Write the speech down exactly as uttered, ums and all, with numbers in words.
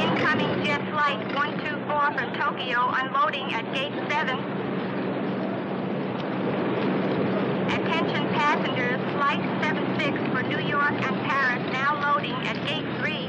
Incoming jet flight one two four from Tokyo unloading at gate seven. Attention passengers, flight seven six for New York and Paris now loading at gate three.